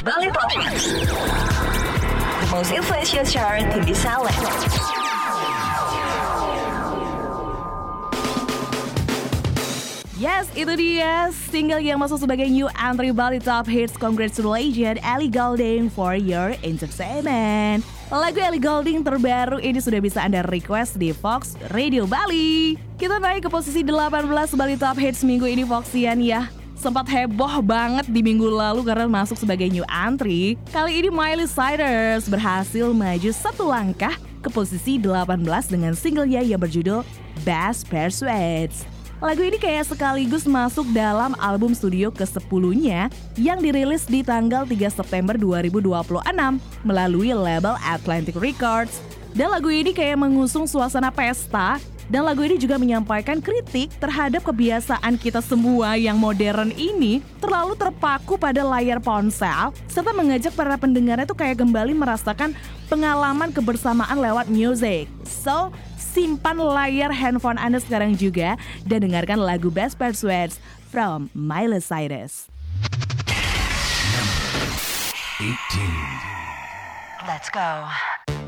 Bali Top Hits, the most influential chart in the Salad. Yes, itu dia single yang masuk sebagai new entry Bali Top Hits. Congratulations Ellie Goulding for your entertainment. Lagu Ellie Goulding terbaru ini sudah bisa Anda request di Fox Radio Bali. Kita naik ke posisi 18 Bali Top Hits minggu ini, Foxian ya. Sempat heboh banget di minggu lalu karena masuk sebagai new entry. Kali ini Miley Cyrus berhasil maju satu langkah ke posisi 18 dengan singlenya yang berjudul Best Persuades. Lagu ini kayak sekaligus masuk dalam album studio ke-10-nya yang dirilis di tanggal 3 September 2026 melalui label Atlantic Records. Dan lagu ini kayak mengusung suasana pesta, dan lagu ini juga menyampaikan kritik terhadap kebiasaan kita semua yang modern ini terlalu terpaku pada layar ponsel, serta mengajak para pendengarnya tuh kayak kembali merasakan pengalaman kebersamaan lewat music. So, simpan layar handphone Anda sekarang juga dan dengarkan lagu Best Persuades from Miley Cyrus. 18. Let's go.